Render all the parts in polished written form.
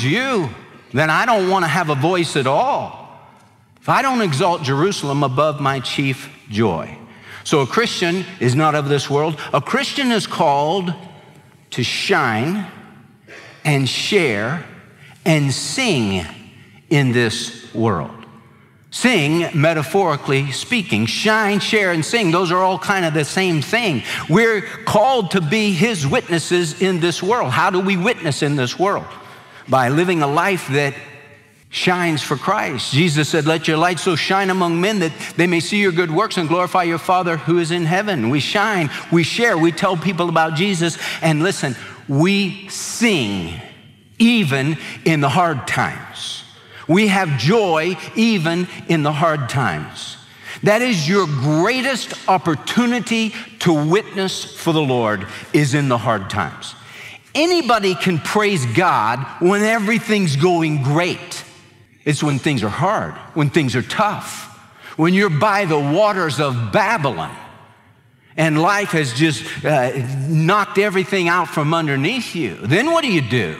you, then I don't want to have a voice at all. If I don't exalt Jerusalem above my chief joy. So a Christian is not of this world. A Christian is called to shine and share and sing in this world. Sing, metaphorically speaking. Shine, share, and sing. Those are all kind of the same thing. We're called to be his witnesses in this world. How do we witness in this world? By living a life that shines for Christ. Jesus said, let your light so shine among men that they may see your good works and glorify your Father who is in heaven. We shine, we share, we tell people about Jesus, and listen, we sing even in the hard times. We have joy even in the hard times. That is your greatest opportunity to witness for the Lord, is in the hard times. Anybody can praise God when everything's going great. It's when things are hard, when things are tough, when you're by the waters of Babylon and life has just knocked everything out from underneath you. Then what do?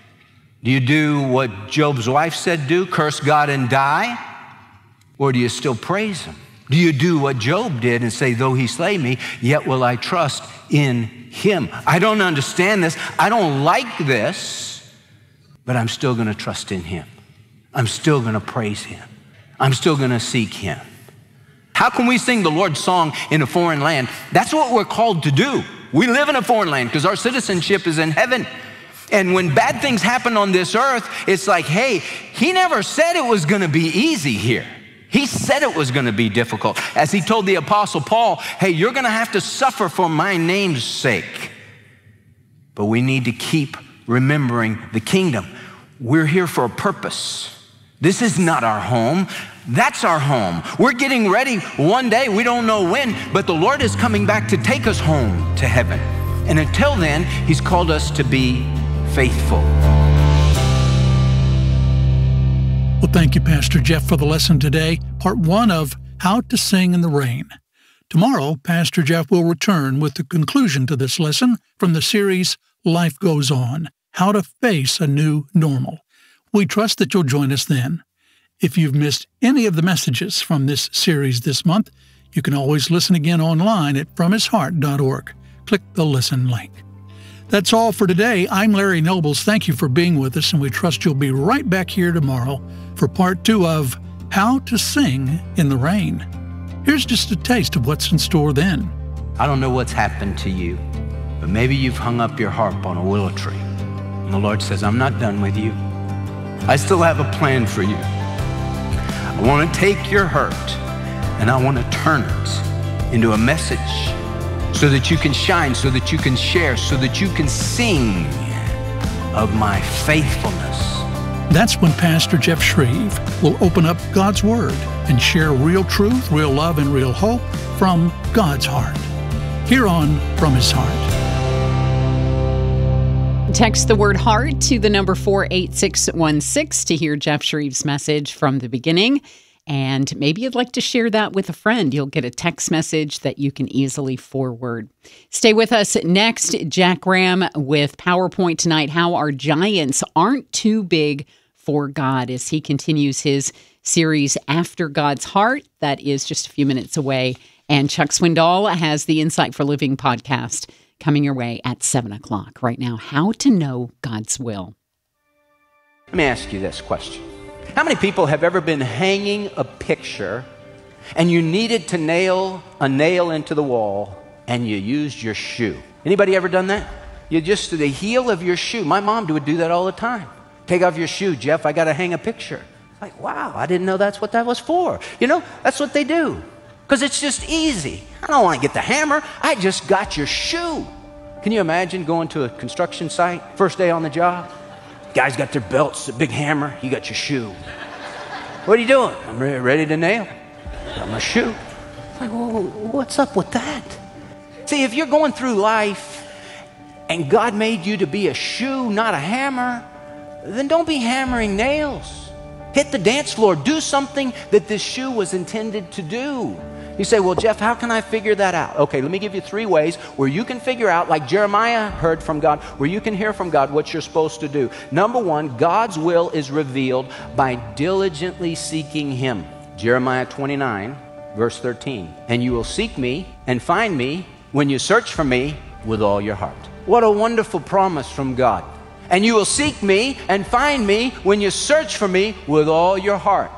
Do you do what Job's wife said do, curse God and die? Or do you still praise him? Do you do what Job did and say, though he slay me, yet will I trust in him? I don't understand this. I don't like this, but I'm still going to trust in him. I'm still going to praise him. I'm still going to seek him. How can we sing the Lord's song in a foreign land? That's what we're called to do. We live in a foreign land because our citizenship is in heaven. And when bad things happen on this earth, it's like, hey, he never said it was going to be easy here. He said it was going to be difficult. As he told the Apostle Paul, hey, you're going to have to suffer for my name's sake. But we need to keep remembering the kingdom. We're here for a purpose. This is not our home. That's our home. We're getting ready one day. We don't know when, but the Lord is coming back to take us home to heaven. And until then, he's called us to be faithful. Well, thank you, Pastor Jeff, for the lesson today, part 1 of How to Sing in the Rain. Tomorrow, Pastor Jeff will return with the conclusion to this lesson from the series Life Goes On, How to Face a New Normal. We trust that you'll join us then. If you've missed any of the messages from this series this month, you can always listen again online at FromHisHeart.org. Click the listen link. That's all for today. I'm Larry Nobles. Thank you for being with us, and we trust you'll be right back here tomorrow for part 2 of How to Sing in the Rain. Here's just a taste of what's in store then. I don't know what's happened to you, but maybe you've hung up your harp on a willow tree, and the Lord says, I'm not done with you. I still have a plan for you. I want to take your hurt, and I want to turn it into a message so that you can shine, so that you can share, so that you can sing of my faithfulness. That's when Pastor Jeff Shreve will open up God's Word and share real truth, real love, and real hope from God's heart. Here on From His Heart. Text the word heart to the number 48616 to hear Jeff Shreve's message from the beginning. And maybe you'd like to share that with a friend. You'll get a text message that you can easily forward. Stay with us next. Jack Graham with PowerPoint tonight, how our giants aren't too big for God, as he continues his series After God's Heart. That is just a few minutes away. And Chuck Swindoll has the Insight for Living podcast coming your way at 7 o'clock. Right now, how to know God's will. Let me ask you this question. How many people have ever been hanging a picture and you needed to nail a nail into the wall and you used your shoe? Anybody ever done that? You just, the heel of your shoe. My mom would do that all the time. Take off your shoe, Jeff, I got to hang a picture. Like, wow, I didn't know that's what that was for. You know, that's what they do. Because it's just easy. I don't want to get the hammer. I just got your shoe. Can you imagine going to a construction site, first day on the job? Guys got their belts, a big hammer. You got your shoe. What are you doing? I'm ready to nail. Got my shoe. Like, well, what's up with that? See, if you're going through life and God made you to be a shoe, not a hammer, then don't be hammering nails. Hit the dance floor. Do something that this shoe was intended to do. You say, well, Jeff, how can I figure that out? Okay, let me give you 3 ways where you can figure out, like Jeremiah heard from God, where you can hear from God what you're supposed to do. Number 1, God's will is revealed by diligently seeking Him. Jeremiah 29, verse 13. And you will seek me and find me when you search for me with all your heart. What a wonderful promise from God. And you will seek me and find me when you search for me with all your heart.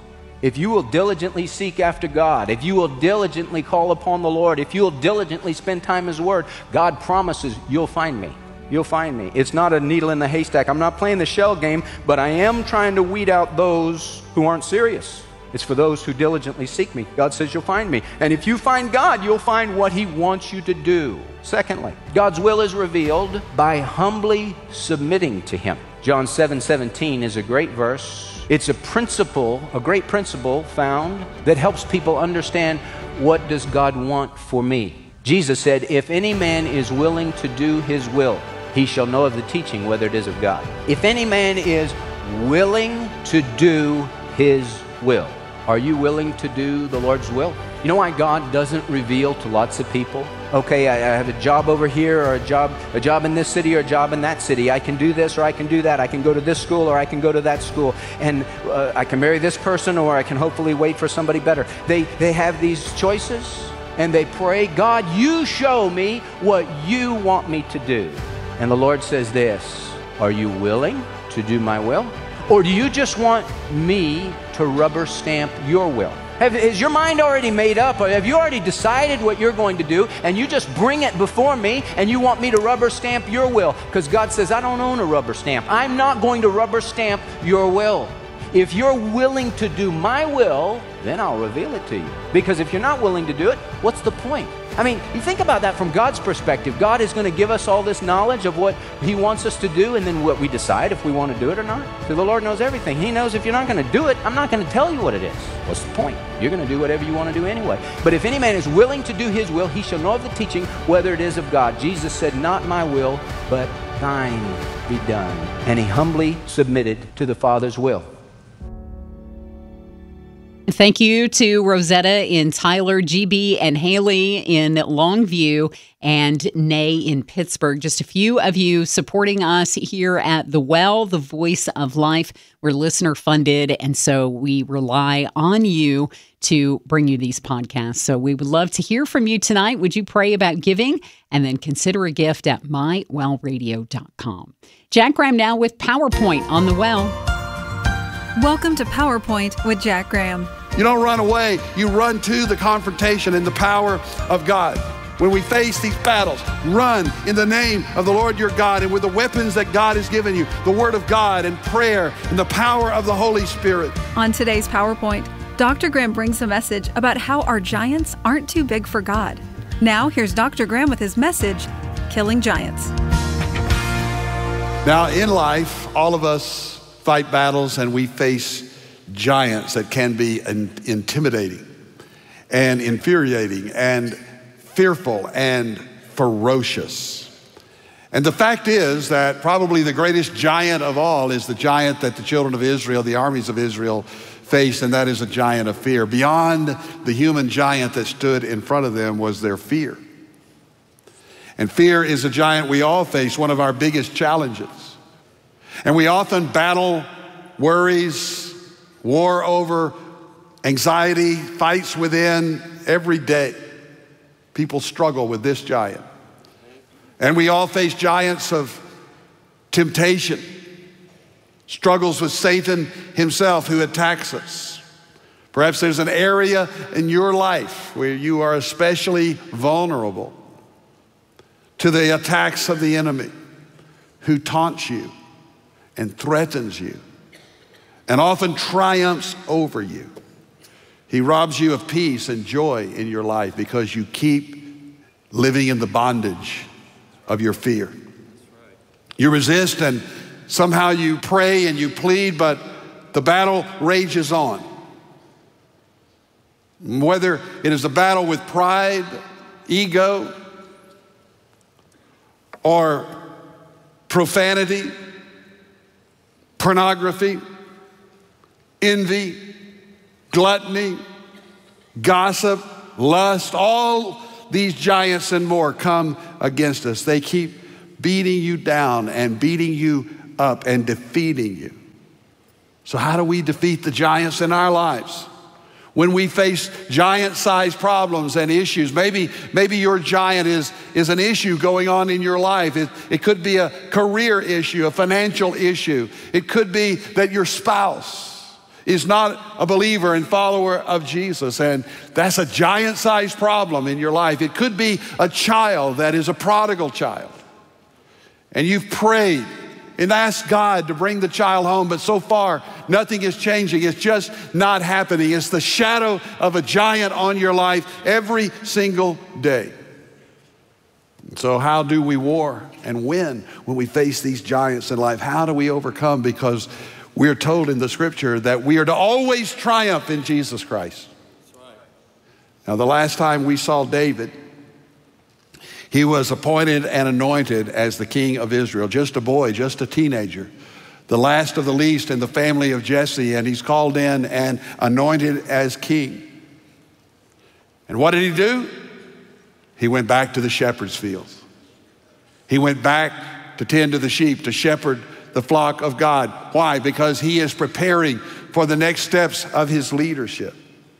If you will diligently seek after God, if you will diligently call upon the Lord, if you will diligently spend time in His Word, God promises you'll find me. You'll find me. It's not a needle in the haystack. I'm not playing the shell game, but I am trying to weed out those who aren't serious. It's for those who diligently seek me. God says you'll find me. And if you find God, you'll find what He wants you to do. Secondly, God's will is revealed by humbly submitting to Him. John 7:17 is a great verse. It's a principle, a great principle found that helps people understand, what does God want for me? Jesus said, if any man is willing to do His will, he shall know of the teaching whether it is of God. If any man is willing to do His will. Are you willing to do the Lord's will? You know why God doesn't reveal to lots of people? Okay, I have a job over here, or a job in this city, or a job in that city. I can do this, or I can do that. I can go to this school, or I can go to that school. And I can marry this person, or I can hopefully wait for somebody better. They have these choices, and they pray, God, you show me what you want me to do. And the Lord says this, are you willing to do my will? Or do you just want me to rubber stamp your will? Is your mind already made up? Or have you already decided what you're going to do, and you just bring it before me and you want me to rubber stamp your will? Because God says, I don't own a rubber stamp. I'm not going to rubber stamp your will. If you're willing to do my will, then I'll reveal it to you. Because if you're not willing to do it, what's the point? I mean, you think about that from God's perspective. God is going to give us all this knowledge of what He wants us to do, and then what we decide if we want to do it or not. So the Lord knows everything. He knows if you're not going to do it, I'm not going to tell you what it is. What's the point? You're going to do whatever you want to do anyway. But if any man is willing to do His will, he shall know of the teaching whether it is of God. Jesus said, not my will, but thine be done. And He humbly submitted to the Father's will. Thank you to Rosetta in Tyler, GB and Haley in Longview, and Nay in Pittsburgh. Just a few of you supporting us here at The Well, the Voice of Life. We're listener funded, and so we rely on you to bring you these podcasts. So we would love to hear from you tonight. Would you pray about giving? And then consider a gift at mywellradio.com. Jack Graham now with PowerPoint on The Well. Welcome to PowerPoint with Jack Graham. You don't run away. You run to the confrontation in the power of God. When we face these battles, run in the name of the Lord your God, and with the weapons that God has given you, the Word of God and prayer and the power of the Holy Spirit. On today's PowerPoint, Dr. Graham brings a message about how our giants aren't too big for God. Now, here's Dr. Graham with his message, Killing Giants. Now, in life, all of us fight battles, and we face giants that can be intimidating and infuriating and fearful and ferocious. And the fact is that probably the greatest giant of all is the giant that the children of Israel, the armies of Israel, faced, and that is a giant of fear. Beyond the human giant that stood in front of them was their fear. And fear is a giant we all face, one of our biggest challenges. And we often battle worries, war over anxiety, fights within every day. People struggle with this giant. And we all face giants of temptation, struggles with Satan himself who attacks us. Perhaps there's an area in your life where you are especially vulnerable to the attacks of the enemy who taunts you and threatens you and often triumphs over you. He robs you of peace and joy in your life because you keep living in the bondage of your fear. You resist, and somehow you pray and you plead, but the battle rages on. Whether it is a battle with pride, ego, or profanity, pornography, envy, gluttony, gossip, lust, all these giants and more come against us. They keep beating you down and beating you up and defeating you. So how do we defeat the giants in our lives? When we face giant-sized problems and issues, maybe your giant is an issue going on in your life. It could be a career issue, a financial issue. It could be that your spouse is not a believer and follower of Jesus, and that's a giant-sized problem in your life. It could be a child that is a prodigal child, and you've prayed and asked God to bring the child home, but so far, nothing is changing. It's just not happening. It's the shadow of a giant on your life every single day. So how do we war and win when we face these giants in life? How do we overcome? Because we're told in the scripture that we are to always triumph in Jesus Christ. Now, the last time we saw David, he was appointed and anointed as the king of Israel, just a boy, just a teenager, the last of the least in the family of Jesse, and he's called in and anointed as king. And what did he do? He went back to the shepherd's fields. He went back to tend to the sheep, to shepherd the flock of God. Why? Because he is preparing for the next steps of his leadership.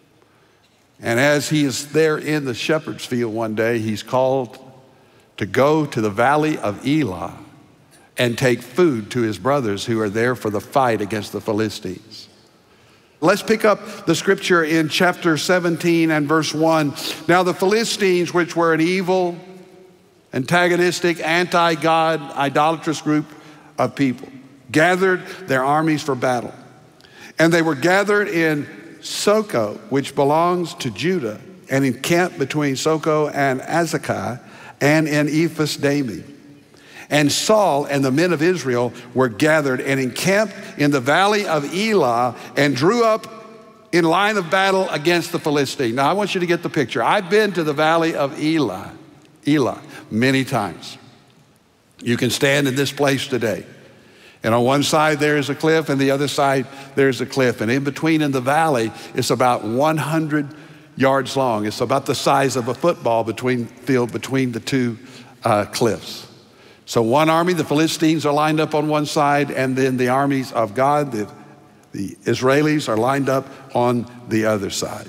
And as he is there in the shepherd's field one day, he's called to go to the valley of Elah and take food to his brothers who are there for the fight against the Philistines. Let's pick up the scripture in chapter 17 and verse 1. Now the Philistines, which were an evil, antagonistic, anti-God, idolatrous group of people, gathered their armies for battle. And they were gathered in Soko, which belongs to Judah, and encamped between Soko and Azekah, and in Ephes-Dammim. And Saul and the men of Israel were gathered and encamped in the valley of Elah and drew up in line of battle against the Philistines. Now I want you to get the picture. I've been to the valley of Elah many times. You can stand in this place today. And on one side there is a cliff, and the other side there's a cliff. And in between in the valley, it's about 100 yards long. It's about the size of a football field between the two cliffs. So one army, the Philistines, are lined up on one side, and then the armies of God, the Israelis, are lined up on the other side.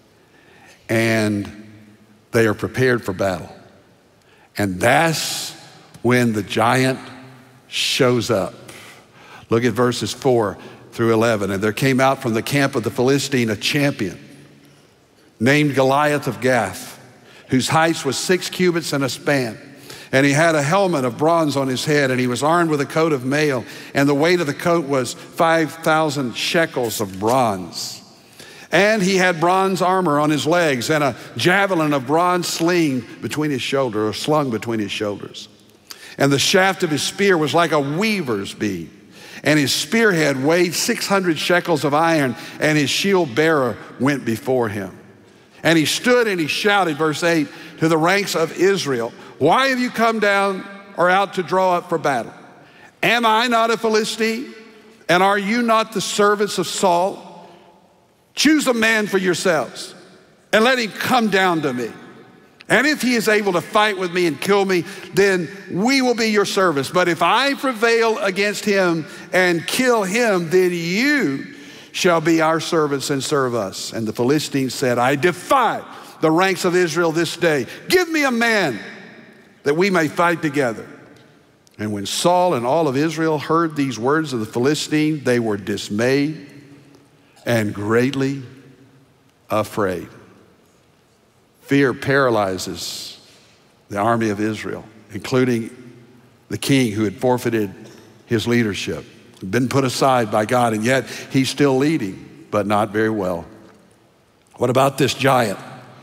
And they are prepared for battle. And that's when the giant shows up. Look at verses 4 through 11. And there came out from the camp of the Philistine a champion named Goliath of Gath, whose height was 6 cubits and a span. And he had a helmet of bronze on his head, and he was armed with a coat of mail, and the weight of the coat was 5,000 shekels of bronze. And he had bronze armor on his legs, and a javelin of bronze slung between his shoulders. And the shaft of his spear was like a weaver's beam. And his spearhead weighed 600 shekels of iron, and his shield bearer went before him. And he stood and he shouted, verse 8, to the ranks of Israel, "Why have you come down or out to draw up for battle? Am I not a Philistine? And are you not the servants of Saul? Choose a man for yourselves and let him come down to me. And if he is able to fight with me and kill me, then we will be your servants. But if I prevail against him and kill him, then you shall be our servants and serve us." And the Philistines said, "I defy the ranks of Israel this day. Give me a man that we may fight together." And when Saul and all of Israel heard these words of the Philistine, they were dismayed and greatly afraid. Fear paralyzes the army of Israel, including the king who had forfeited his leadership, been put aside by God, and yet he's still leading, but not very well. What about this giant?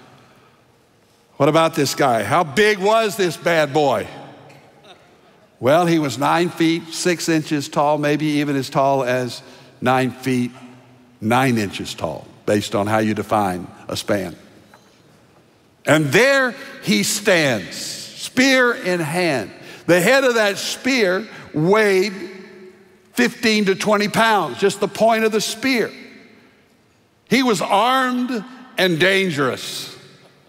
What about this guy? How big was this bad boy? Well, he was 9 feet, 6 inches tall, maybe even as tall as 9 feet, 9 inches tall, based on how you define a span. And there he stands, spear in hand. The head of that spear weighed 15 to 20 pounds, just the point of the spear. He was armed and dangerous.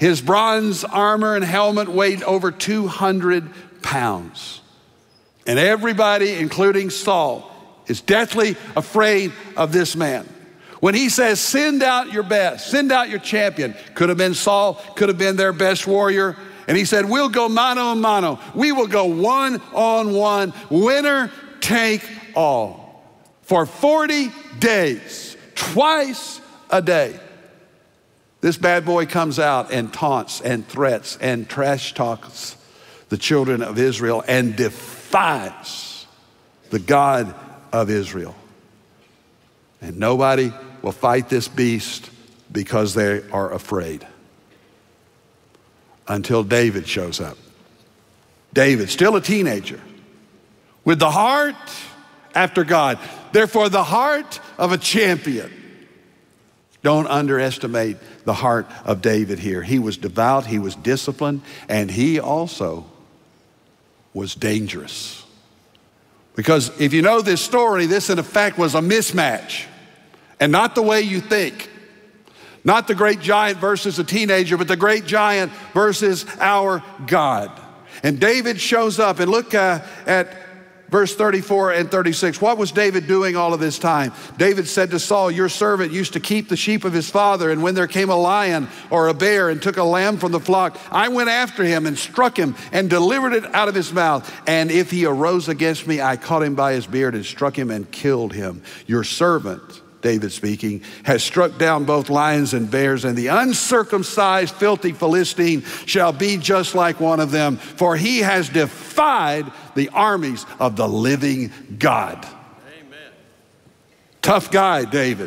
His bronze armor and helmet weighed over 200 pounds. And everybody, including Saul, is deathly afraid of this man. When he says, send out your best, send out your champion, could have been Saul, could have been their best warrior. And he said, we'll go mano a mano. We will go one-on-one, winner take all. For 40 days, twice a day, this bad boy comes out and taunts and threats and trash talks the children of Israel and defies the God of Israel. And nobody will fight this beast because they are afraid. Until David shows up. David, still a teenager, with the heart after God. Therefore, the heart of a champion. Don't underestimate the heart of David here. He was devout, he was disciplined, and he also was dangerous. Because if you know this story, this in effect was a mismatch. And not the way you think. Not the great giant versus a teenager, but the great giant versus our God. And David shows up, and look at verse 34 and 36. What was David doing all of this time? David said to Saul, your servant used to keep the sheep of his father, and when there came a lion or a bear and took a lamb from the flock, I went after him and struck him and delivered it out of his mouth. And if he arose against me, I caught him by his beard and struck him and killed him. Your servant, David speaking, has struck down both lions and bears, and the uncircumcised, filthy Philistine shall be just like one of them, for he has defied the armies of the living God. Amen. Tough guy, David.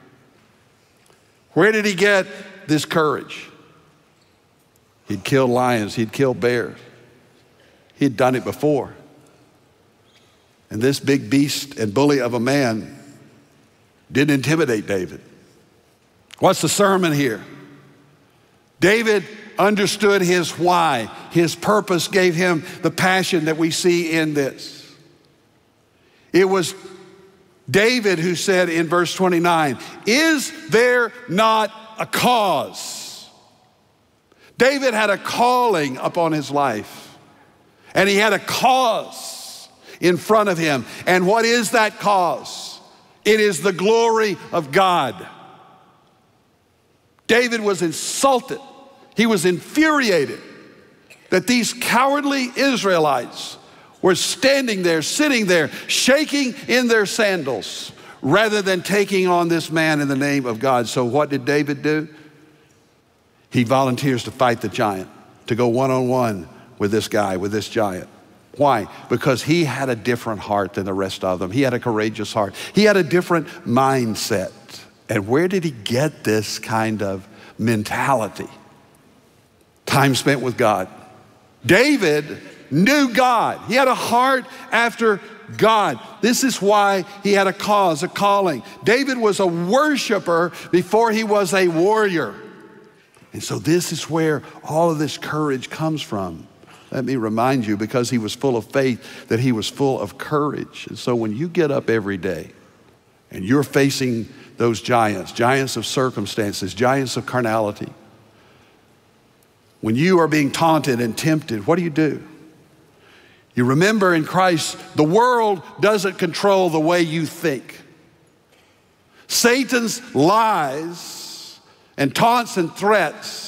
Where did he get this courage? He'd killed lions, he'd killed bears. He'd done it before. And this big beast and bully of a man didn't intimidate David. What's the sermon here? David understood his why. His purpose gave him the passion that we see in this. It was David who said in verse 29, is there not a cause? David had a calling upon his life, and he had a cause in front of him. And what is that cause? It is the glory of God. David was insulted. He was infuriated that these cowardly Israelites were standing there, sitting there, shaking in their sandals, rather than taking on this man in the name of God. So what did David do? He volunteers to fight the giant, to go one-on-one with this guy, with this giant. Why? Because he had a different heart than the rest of them. He had a courageous heart. He had a different mindset. And where did he get this kind of mentality? Time spent with God. David knew God. He had a heart after God. This is why he had a cause, a calling. David was a worshiper before he was a warrior. And so this is where all of this courage comes from. Let me remind you, because he was full of faith, that he was full of courage. And so when you get up every day and you're facing those giants, giants of circumstances, giants of carnality, when you are being taunted and tempted, what do? You remember in Christ, the world doesn't control the way you think. Satan's lies and taunts and threats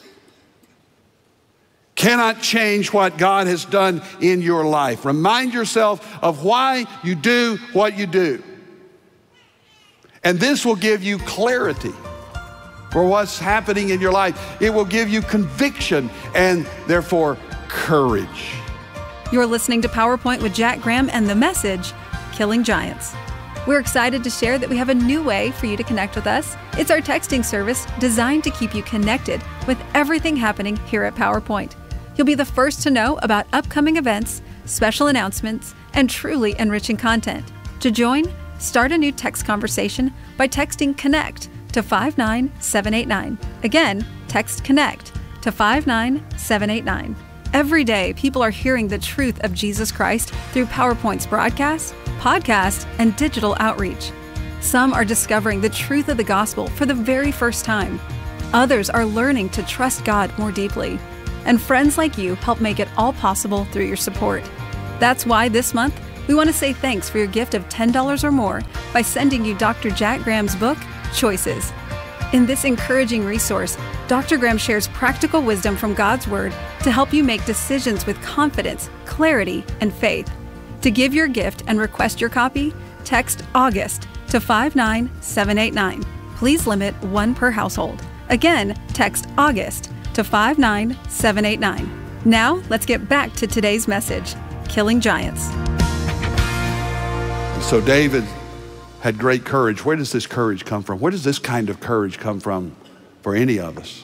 cannot change what God has done in your life. Remind yourself of why you do what you do. And this will give you clarity for what's happening in your life. It will give you conviction and therefore courage. You're listening to PowerPoint with Jack Graham and the message, Killing Giants. We're excited to share that we have a new way for you to connect with us. It's our texting service designed to keep you connected with everything happening here at PowerPoint. You'll be the first to know about upcoming events, special announcements, and truly enriching content. To join, start a new text conversation by texting CONNECT to 59789. Again, text CONNECT to 59789. Every day, people are hearing the truth of Jesus Christ through PowerPoint's broadcast, podcast, and digital outreach. Some are discovering the truth of the gospel for the very first time. Others are learning to trust God more deeply. And friends like you help make it all possible through your support. That's why this month, we want to say thanks for your gift of $10 or more by sending you Dr. Jack Graham's book, Choices. In this encouraging resource, Dr. Graham shares practical wisdom from God's Word to help you make decisions with confidence, clarity, and faith. To give your gift and request your copy, text August to 59789. Please limit one per household. Again, text August to 59789. Now, let's get back to today's message, Killing Giants. So David had great courage. Where does this courage come from? Where does this kind of courage come from for any of us?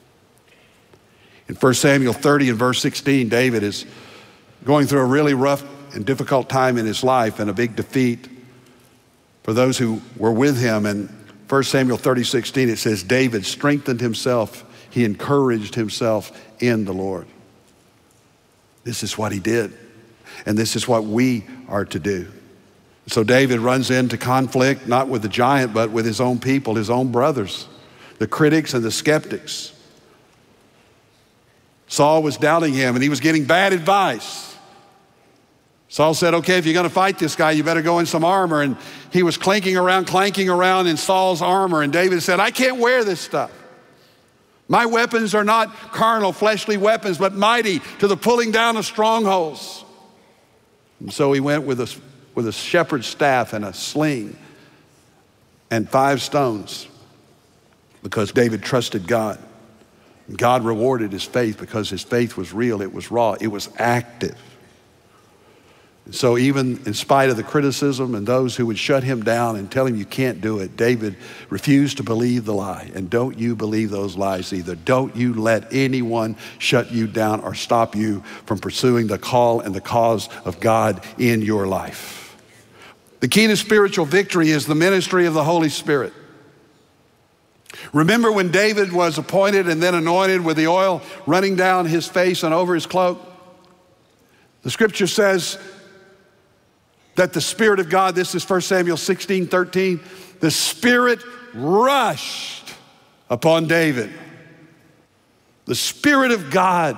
In 1 Samuel 30 and verse 16, David is going through a really rough and difficult time in his life and a big defeat for those who were with him. And 1 Samuel 30:16, it says, David strengthened himself. He encouraged himself in the Lord. This is what he did. And this is what we are to do. So David runs into conflict, not with the giant, but with his own people, his own brothers, the critics and the skeptics. Saul was doubting him and he was getting bad advice. Saul said, okay, if you're going to fight this guy, you better go in some armor. And he was clanking around in Saul's armor. And David said, I can't wear this stuff. My weapons are not carnal, fleshly weapons, but mighty to the pulling down of strongholds. And so he went with a shepherd's staff and a sling and 5 stones because David trusted God. And God rewarded his faith because his faith was real, it was raw, it was active. And so even in spite of the criticism and those who would shut him down and tell him you can't do it, David refused to believe the lie. And don't you believe those lies either. Don't you let anyone shut you down or stop you from pursuing the call and the cause of God in your life. The key to spiritual victory is the ministry of the Holy Spirit. Remember when David was appointed and then anointed with the oil running down his face and over his cloak? The scripture says that the Spirit of God, this is 1 Samuel 16:13, the Spirit rushed upon David. The Spirit of God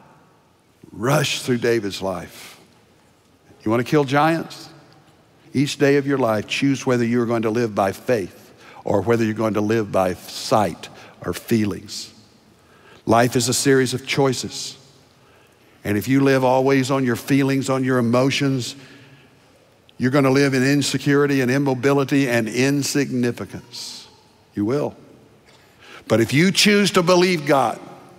rushed through David's life. You want to kill giants? Each day of your life, choose whether you're going to live by faith or whether you're going to live by sight or feelings. Life is a series of choices. And if you live always on your feelings, on your emotions, you're going to live in insecurity and immobility and insignificance. You will. But if you choose to believe God,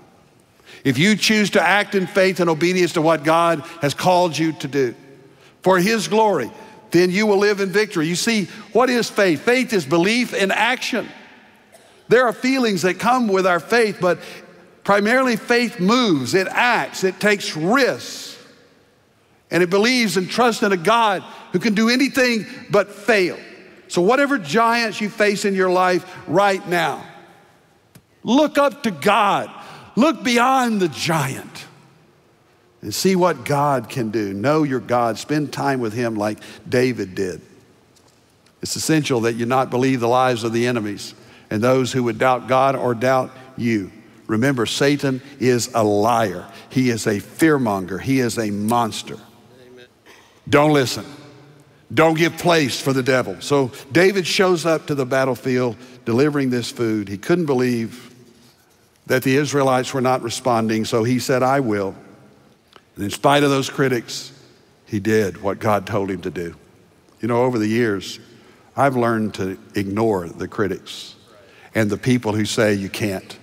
if you choose to act in faith and obedience to what God has called you to do for His glory, then you will live in victory. You see, what is faith? Faith is belief in action. There are feelings that come with our faith, but primarily faith moves, it acts, it takes risks. And it believes and trusts in a God who can do anything but fail. So whatever giants you face in your life right now, look up to God. Look beyond the giant and see what God can do. Know your God. Spend time with Him like David did. It's essential that you not believe the lies of the enemies and those who would doubt God or doubt you. Remember, Satan is a liar. He is a fearmonger. He is a monster. Don't listen. Don't give place for the devil. So David shows up to the battlefield delivering this food. He couldn't believe that the Israelites were not responding, so he said, I will. And in spite of those critics, he did what God told him to do. You know, over the years, I've learned to ignore the critics and the people who say you can't.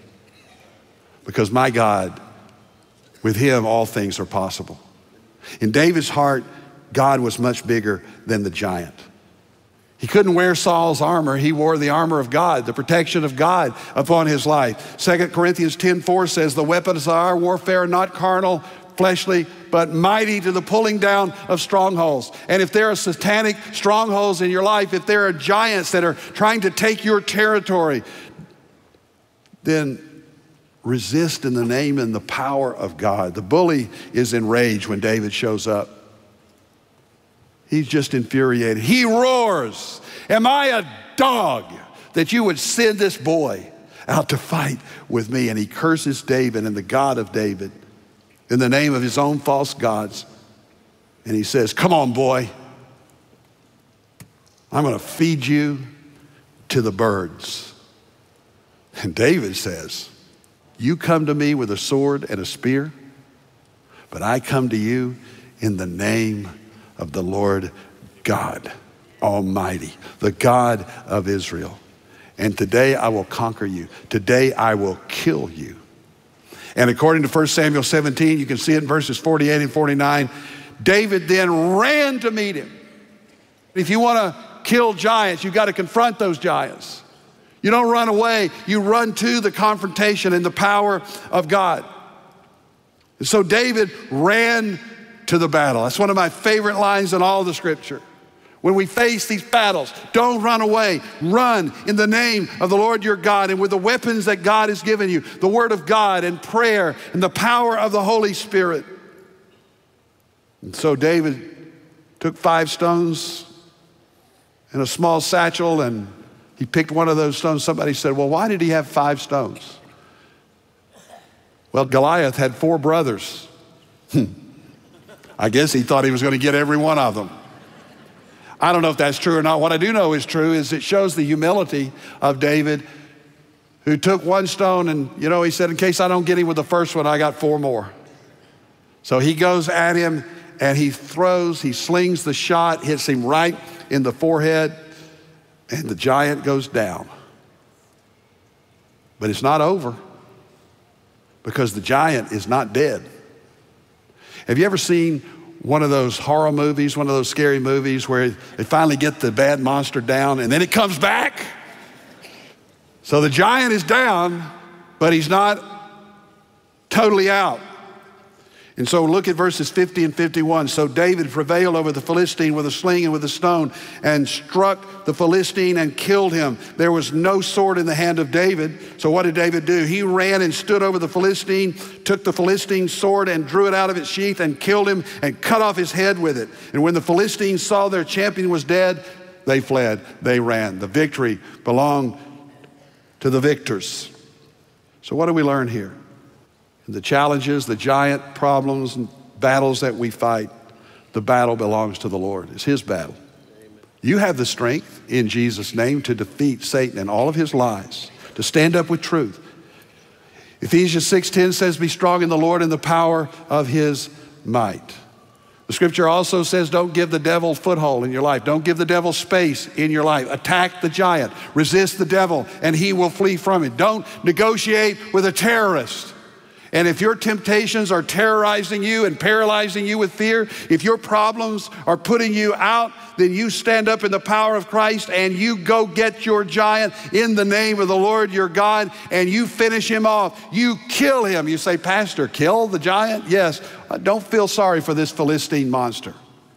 Because my God, with Him, all things are possible. In David's heart, God was much bigger than the giant. He couldn't wear Saul's armor. He wore the armor of God, the protection of God upon his life. 2 Corinthians 10:4 says, the weapons of our warfare are not carnal, fleshly, but mighty to the pulling down of strongholds. And if there are satanic strongholds in your life, if there are giants that are trying to take your territory, then resist in the name and the power of God. The bully is enraged when David shows up. He's just infuriated. He roars, am I a dog that you would send this boy, out to fight with me. And he curses David and the God of David in the name of his own false gods. And he says, come on, boy. I'm going to feed you to the birds. And David says, you come to me with a sword and a spear, but I come to you in the name of the Lord God Almighty, the God of Israel. And today I will conquer you. Today I will kill you. And according to 1 Samuel 17, you can see it in verses 48 and 49, David then ran to meet him. If you want to kill giants, you've got to confront those giants. You don't run away, you run to the confrontation and the power of God. And so David ran to the battle. That's one of my favorite lines in all of the scripture. When we face these battles, don't run away. Run in the name of the Lord your God and with the weapons that God has given you, the word of God and prayer and the power of the Holy Spirit. And so David took 5 stones and a small satchel, and he picked one of those stones. Somebody said, well, why did he have 5 stones? Well, Goliath had 4 brothers. I guess he thought he was going to get every one of them. I don't know if that's true or not. What I do know is true is it shows the humility of David, who took 1 stone and, he said, in case I don't get him with the first one, I got 4 more. So he goes at him and he slings the shot, hits him right in the forehead, and the giant goes down. But it's not over, because the giant is not dead. Have you ever seen one of those horror movies, one of those scary movies where they finally get the bad monster down and then it comes back? So the giant is down, but he's not totally out. And so look at verses 50 and 51. So David prevailed over the Philistine with a sling and with a stone and struck the Philistine and killed him. There was no sword in the hand of David. So what did David do? He ran and stood over the Philistine, took the Philistine's sword and drew it out of its sheath and killed him and cut off his head with it. And when the Philistines saw their champion was dead, they fled, they ran. The victory belonged to the victors. So what do we learn here? The challenges, the giant problems and battles that we fight, the battle belongs to the Lord. It's his battle. Amen. You have the strength in Jesus' name to defeat Satan and all of his lies, to stand up with truth. Ephesians 6:10 says, be strong in the Lord and the power of his might. The scripture also says, don't give the devil foothold in your life. Don't give the devil space in your life. Attack the giant. Resist the devil and he will flee from it. Don't negotiate with a terrorist. And if your temptations are terrorizing you and paralyzing you with fear, if your problems are putting you out, then you stand up in the power of Christ and you go get your giant in the name of the Lord your God and you finish him off. You kill him. You say, Pastor, kill the giant? Yes. Don't feel sorry for this Philistine monster.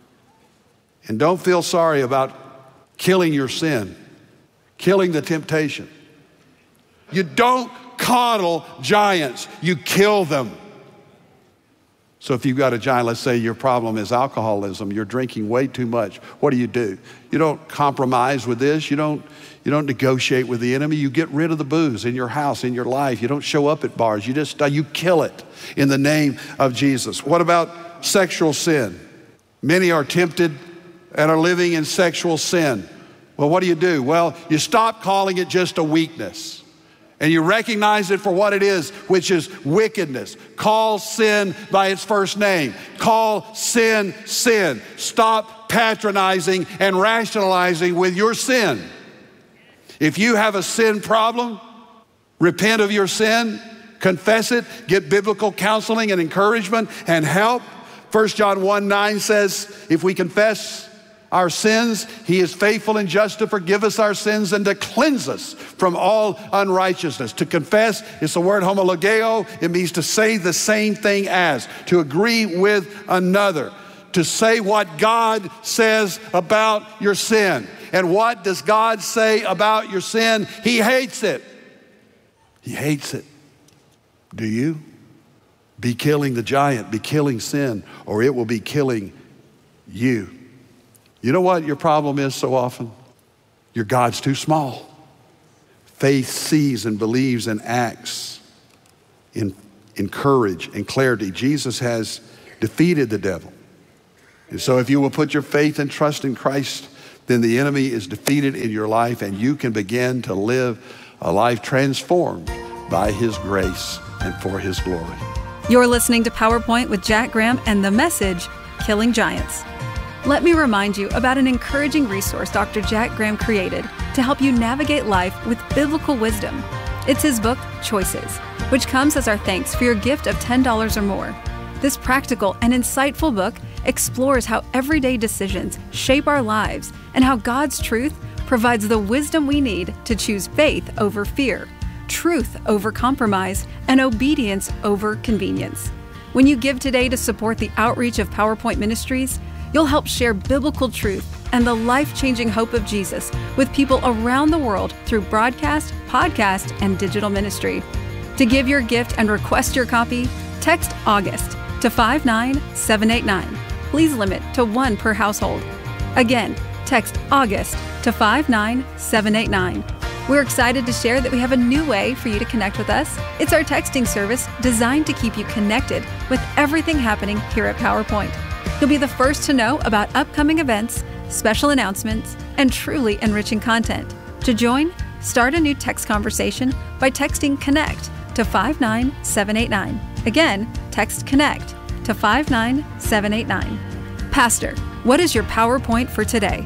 And don't feel sorry about killing your sin, killing the temptation. You don't coddle giants, you kill them. So if you've got a giant, let's say your problem is alcoholism, you're drinking way too much, what do? You don't compromise with this, you don't negotiate with the enemy, you get rid of the booze in your house, in your life, you don't show up at bars, you kill it in the name of Jesus. What about sexual sin? Many are tempted and are living in sexual sin. Well, what do? Well, you stop calling it just a weakness. And you recognize it for what it is, which is wickedness. Call sin by its first name. Call sin, sin. Stop patronizing and rationalizing with your sin. If you have a sin problem, repent of your sin, confess it, get biblical counseling and encouragement and help. 1 John 1:9 says, if we confess our sins, he is faithful and just to forgive us our sins and to cleanse us from all unrighteousness. To confess is the word homologeo. It means to say the same thing as, to agree with another, to say what God says about your sin. And what does God say about your sin? He hates it. He hates it. Do you? Be killing the giant, be killing sin, or it will be killing you. You know what your problem is so often? Your God's too small. faith sees and believes and acts in courage and clarity. Jesus has defeated the devil. And so if you will put your faith and trust in Christ, then the enemy is defeated in your life, and you can begin to live a life transformed by his grace and for his glory. You're listening to PowerPoint with Jack Graham and the message, Killing Giants. Let me remind you about an encouraging resource Dr. Jack Graham created to help you navigate life with biblical wisdom. It's his book, Choices, which comes as our thanks for your gift of $10 or more. This practical and insightful book explores how everyday decisions shape our lives and how God's truth provides the wisdom we need to choose faith over fear, truth over compromise, and obedience over convenience. When you give today to support the outreach of PowerPoint Ministries, you'll help share biblical truth and the life-changing hope of Jesus with people around the world through broadcast, podcast, and digital ministry. To give your gift and request your copy, text August to 59789. Please limit to one per household. Again, text August to 59789. We're excited to share that we have a new way for you to connect with us. It's our texting service designed to keep you connected with everything happening here at PowerPoint. You'll be the first to know about upcoming events, special announcements, and truly enriching content. To join, start a new text conversation by texting CONNECT to 59789. Again, text CONNECT to 59789. Pastor, what is your PowerPoint for today?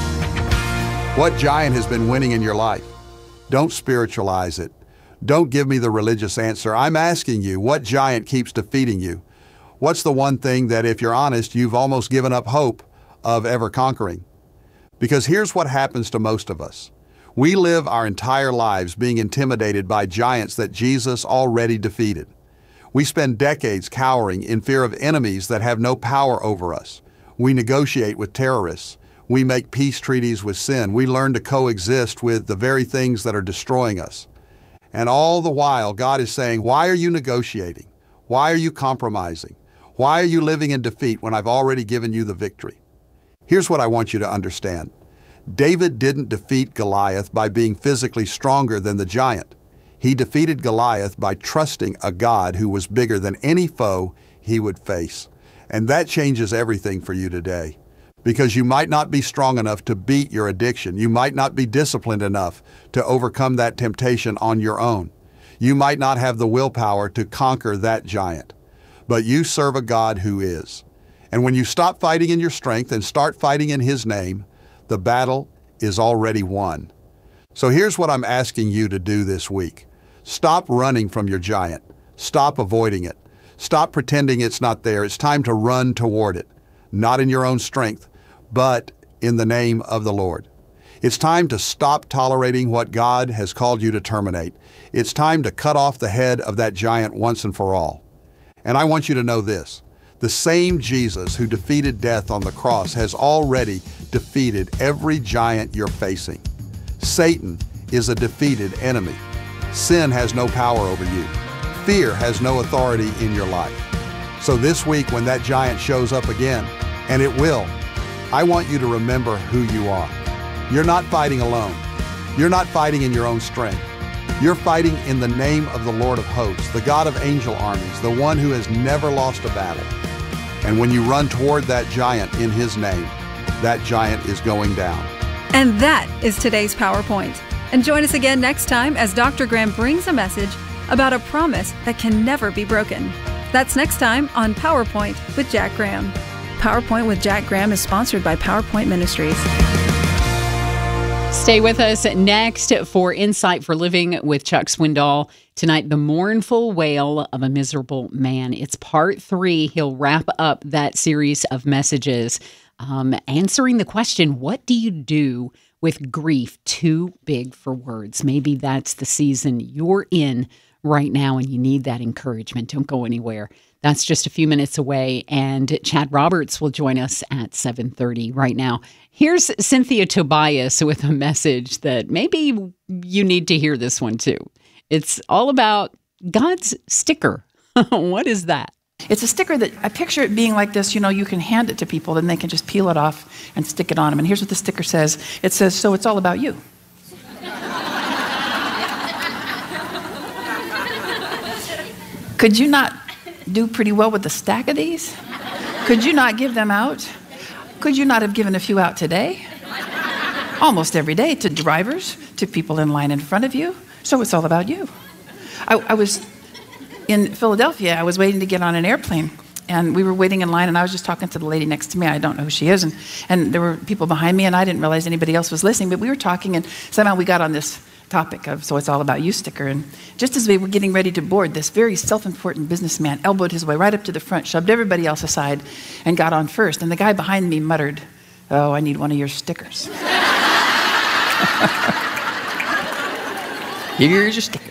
What giant has been winning in your life? Don't spiritualize it. Don't give me the religious answer. I'm asking you, what giant keeps defeating you? What's the one thing that, if you're honest, you've almost given up hope of ever conquering? Because here's what happens to most of us. We live our entire lives being intimidated by giants that Jesus already defeated. We spend decades cowering in fear of enemies that have no power over us. We negotiate with terrorists. We make peace treaties with sin. We learn to coexist with the very things that are destroying us. And all the while, God is saying, why are you negotiating? Why are you compromising? Why are you living in defeat when I've already given you the victory? Here's what I want you to understand. David didn't defeat Goliath by being physically stronger than the giant. He defeated Goliath by trusting a God who was bigger than any foe he would face. And that changes everything for you today. Because you might not be strong enough to beat your addiction. You might not be disciplined enough to overcome that temptation on your own. You might not have the willpower to conquer that giant. But you serve a God who is. And when you stop fighting in your strength and start fighting in His name, the battle is already won. So here's what I'm asking you to do this week. Stop running from your giant. Stop avoiding it. Stop pretending it's not there. It's time to run toward it. Not in your own strength, but in the name of the Lord. It's time to stop tolerating what God has called you to terminate. It's time to cut off the head of that giant once and for all. And I want you to know this. The same Jesus who defeated death on the cross has already defeated every giant you're facing. Satan is a defeated enemy. Sin has no power over you. Fear has no authority in your life. So this week when that giant shows up again, and it will, I want you to remember who you are. You're not fighting alone. You're not fighting in your own strength. You're fighting in the name of the Lord of hosts, the God of angel armies, the one who has never lost a battle. And when you run toward that giant in His name, that giant is going down. And that is today's PowerPoint. And join us again next time as Dr. Graham brings a message about a promise that can never be broken. That's next time on PowerPoint with Jack Graham. PowerPoint with Jack Graham is sponsored by PowerPoint Ministries. Stay with us next for Insight for Living with Chuck Swindoll. Tonight, the mournful wail of a miserable man. It's part 3. He'll wrap up that series of messages, answering the question, what do you do with grief too big for words? Maybe that's the season you're in right now and you need that encouragement. Don't go anywhere. That's just a few minutes away, and Chad Roberts will join us at 7:30 right now. Here's Cynthia Tobias with a message that maybe you need to hear this one too. It's all about God's sticker. What is that? It's a sticker that I picture it being like this. You know, you can hand it to people, then they can just peel it off and stick it on them. And here's what the sticker says. It says, "So it's all about you." Could you not do pretty well with a stack of these? Could you not give them out? Could you not have given a few out today? Almost every day, to drivers, to people in line in front of you. So it's all about you. I was in Philadelphia. I was waiting to get on an airplane. And we were waiting in line, and I was just talking to the lady next to me. I don't know who she is. And there were people behind me, and I didn't realize anybody else was listening. But we were talking, and somehow we got on this topic of "So It's All About You" sticker. And just as we were getting ready to board, this very self-important businessman elbowed his way right up to the front, shoved everybody else aside, and got on first. And the guy behind me muttered, "Oh, I need one of your stickers." Here's your sticker.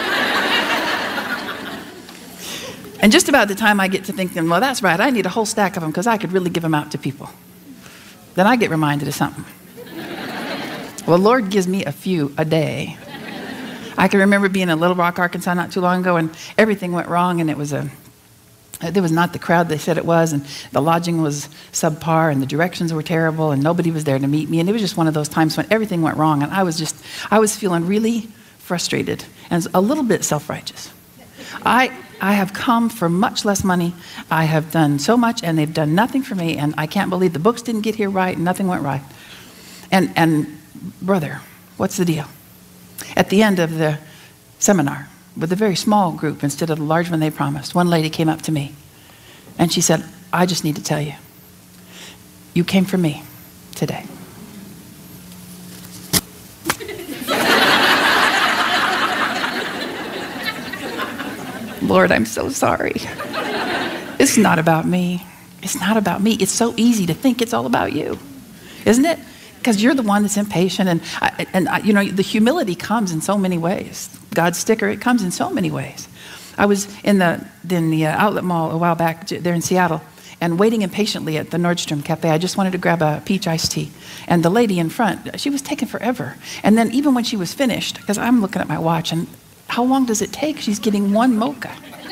And just about the time I get to thinking, well, that's right, I need a whole stack of them because I could really give them out to people. Then I get reminded of something. Well, the Lord gives me a few a day. I can remember being in Little Rock, Arkansas not too long ago, and everything went wrong, and there was not the crowd they said it was, and the lodging was subpar, and the directions were terrible, and nobody was there to meet me, and it was just one of those times when everything went wrong, and I was feeling really frustrated and a little bit self-righteous. I have come for much less money. I have done so much, and they've done nothing for me, and I can't believe the books didn't get here right, and nothing went right. And brother, what's the deal? At the end of the seminar, with a very small group instead of the large one they promised, one lady came up to me, and she said, "I just need to tell you, you came for me today." Lord, I'm so sorry. It's not about me. It's not about me. It's so easy to think it's all about you, isn't it? Because you're the one that's impatient, and you know, the humility comes in so many ways. God's sticker, it comes in so many ways. I was in the outlet mall a while back there in Seattle, and waiting impatiently at the Nordstrom Cafe. I just wanted to grab a peach iced tea. And the lady in front, she was taking forever. And then even when she was finished, because I'm looking at my watch, and how long does it take? She's getting one mocha.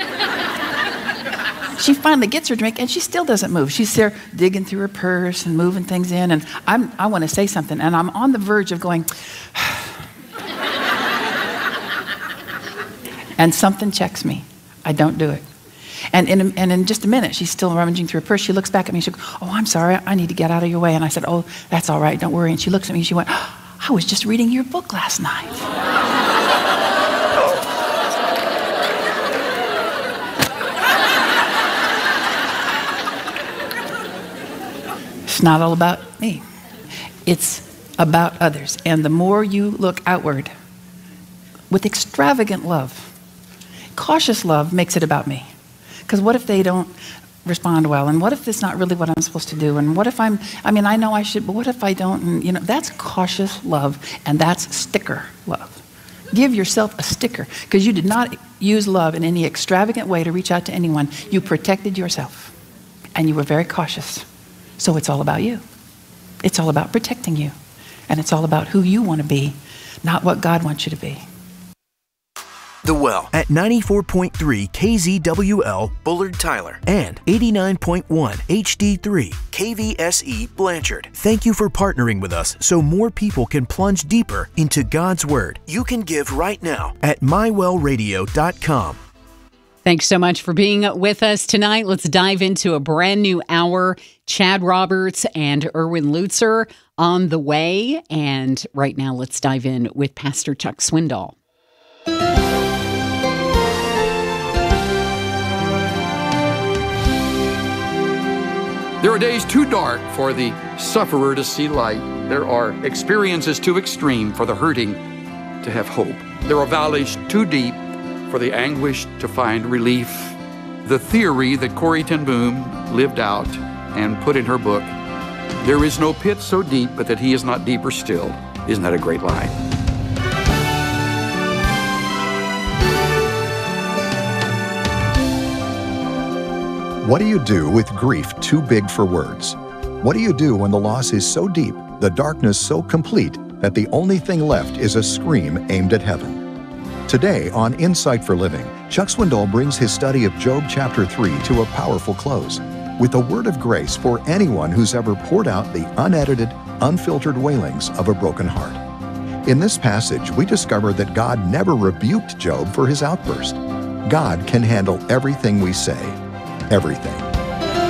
She finally gets her drink, and she still doesn't move. She's there digging through her purse and moving things in, and I want to say something, and I'm on the verge of going, and something checks me. I don't do it. And in just a minute, she's still rummaging through her purse. She looks back at me, and she goes, "Oh, I'm sorry, I need to get out of your way." And I said, "Oh, that's all right, don't worry." And she looks at me, and she went, "I was just reading your book last night." It's not all about me. It's about others. And the more you look outward with extravagant love, cautious love makes it about me. Because what if they don't respond well? And what if it's not really what I'm supposed to do? And what if I know I should, but what if I don't? And, that's cautious love, and that's sticker love. Give yourself a sticker, because you did not use love in any extravagant way to reach out to anyone. You protected yourself, and you were very cautious. So it's all about you. It's all about protecting you. And it's all about who you want to be, not what God wants you to be. The Well at 94.3 KZWL Bullard Tyler and 89.1 HD3 KVSE Blanchard. Thank you for partnering with us so more people can plunge deeper into God's Word. You can give right now at mywellradio.com. Thanks so much for being with us tonight. Let's dive into a brand new hour. Chad Roberts and Erwin Lutzer on the way. And right now, let's dive in with Pastor Chuck Swindoll. There are days too dark for the sufferer to see light. There are experiences too extreme for the hurting to have hope. There are valleys too deep for the anguish to find relief. The theory that Corrie ten Boom lived out and put in her book, "There is no pit so deep but that he is not deeper still." Isn't that a great line? What do you do with grief too big for words? What do you do when the loss is so deep, the darkness so complete, that the only thing left is a scream aimed at heaven? Today on Insight for Living, Chuck Swindoll brings his study of Job chapter 3 to a powerful close, with a word of grace for anyone who's ever poured out the unedited, unfiltered wailings of a broken heart. In this passage, we discover that God never rebuked Job for his outburst. God can handle everything we say, everything.